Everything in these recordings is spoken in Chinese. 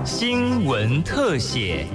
新闻特写。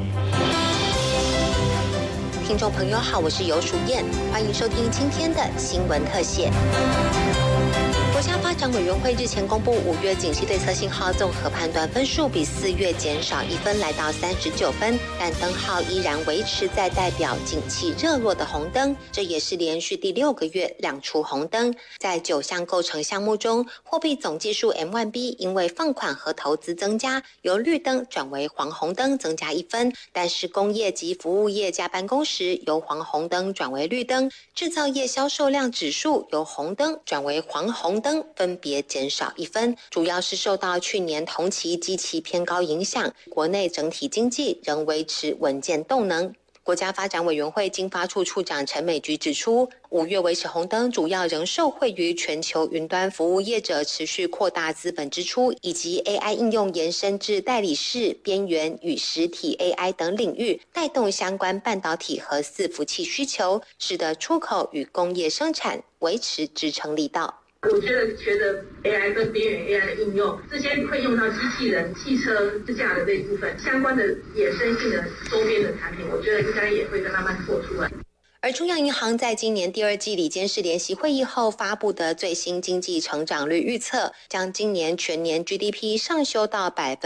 听众朋友好，我是游淑燕，欢迎收听今天的新闻特写。国家发展委员会日前公布5月景气对策信号综合判断分数比4月减少1分，来到39分，但灯号依然维持在代表景气热络的红灯，这也是连续第6个月亮出红灯。在9项构成项目中，货币总计数 M1B 因为放款和投资增加，由绿灯转为黄红灯，增加1分，但是工业及服务业加班工时由黄红灯转为绿灯，制造业销售量指数由红灯转为黄红灯，分别减少1分，主要是受到去年同期基期偏高影响，国内整体经济仍维持稳健动能。国家发展委员会经发处处长陈美菊指出，5月维持红灯主要仍受惠于全球云端服务业者持续扩大资本支出，以及 AI 应用延伸至代理式、边缘与实体 AI 等领域，带动相关半导体和伺服器需求，使得出口与工业生产维持支撑力道。 我觉得随着 AI 跟边缘 AI 的应用，这些会用到机器人、汽车自驾的这一部分相关的衍生性的周边的产品，我觉得应该也会慢慢做出来。 而中央银行在今年第2季理监事联席会议后发布的最新经济成长率预测，将今年全年 GDP 上修到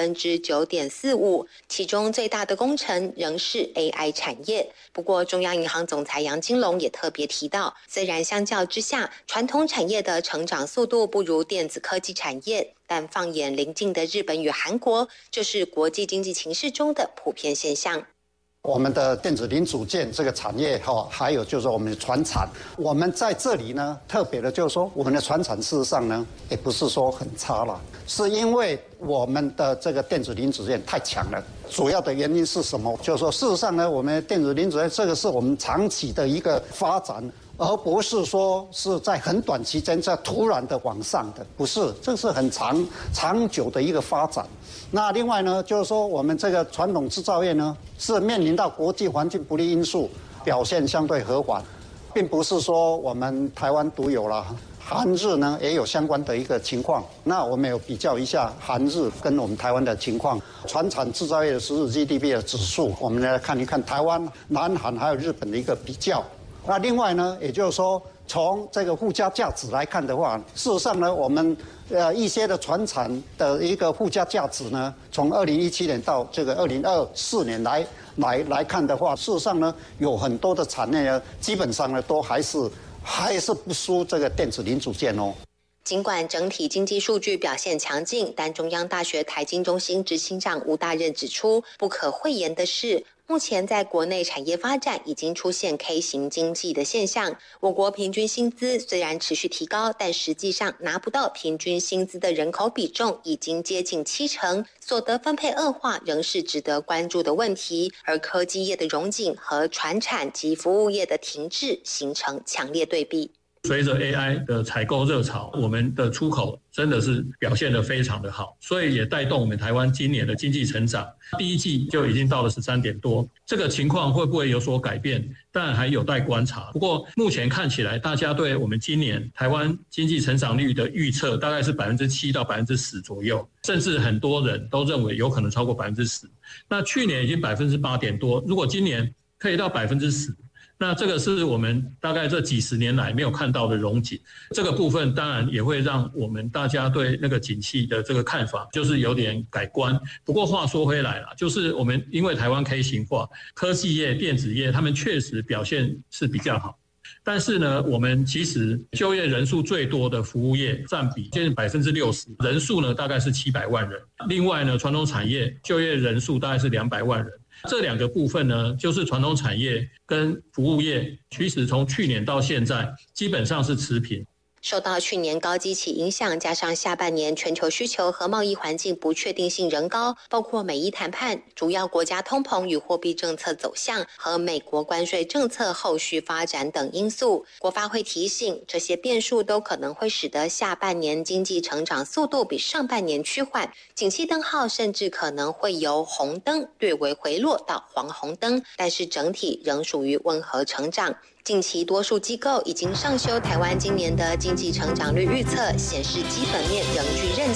9.45%， 其中最大的工程仍是 AI 产业。不过中央银行总裁杨金龙也特别提到，虽然相较之下传统产业的成长速度不如电子科技产业，但放眼邻近的日本与韩国，这是国际经济情势中的普遍现象。 我们的电子零组件这个产业还有就是我们的传产，我们在这里呢特别的就是说，我们的传产事实上呢也不是说很差了，是因为我们的这个电子零组件太强了。主要的原因是什么？就是说事实上呢，我们电子零组件这个是我们长期的一个发展，而不是说是在很短期间这突然的往上的，不是，这是很长久的一个发展。那另外呢，就是说我们这个传统制造业呢，是面临到国际环境不利因素，表现相对和缓，并不是说我们台湾独有了。韩日呢也有相关的一个情况，那我们有比较一下韩日跟我们台湾的情况，传产制造业的10日 GDP 的指数，我们来看一看台湾、南韩还有日本的一个比较。那另外呢，也就是说，从这个附加价值来看的话，事实上呢，我们一些的传产的一个附加价值呢，从2017年到这个2024年来看的话，事实上呢，有很多的产业呢，基本上呢都还是不输这个电子零组件哦。 尽管整体经济数据表现强劲，但中央大学财经中心执行长吴大任指出，不可讳言的是，目前在国内产业发展已经出现 K 型经济的现象。我国平均薪资虽然持续提高，但实际上拿不到平均薪资的人口比重已经接近70%，所得分配恶化仍是值得关注的问题。而科技业的荣景和传产及服务业的停滞形成强烈对比。 随着 AI 的采购热潮，我们的出口真的是表现得非常的好，所以也带动我们台湾今年的经济成长，第1季就已经到了13点多。这个情况会不会有所改变？当然还有待观察。不过目前看起来，大家对我们今年台湾经济成长率的预测大概是7%到10%左右，甚至很多人都认为有可能超过10%。那去年已经8%点多，如果今年可以到10%。那这个是我们大概这几十年来没有看到的荣景，这个部分当然也会让我们大家对那个景气的这个看法就是有点改观。不过话说回来了，就是我们因为台湾 K 型化，科技业、电子业他们确实表现是比较好。但是呢，我们其实就业人数最多的服务业占比接近60%，人数呢大概是700万人。另外呢，传统产业就业人数大概是200万人。这2个部分呢，就是传统产业跟服务业，其实从去年到现在基本上是持平。 受到去年高基期影响，加上下半年全球需求和贸易环境不确定性仍高，包括美伊谈判、主要国家通膨与货币政策走向和美国关税政策后续发展等因素。国发会提醒，这些变数都可能会使得下半年经济成长速度比上半年趋缓，景气灯号甚至可能会由红灯略微回落到黄红灯，但是整体仍属于温和成长。近期多数机构已经上修台湾今年的经济成长率预测，显示基本面仍具韧性。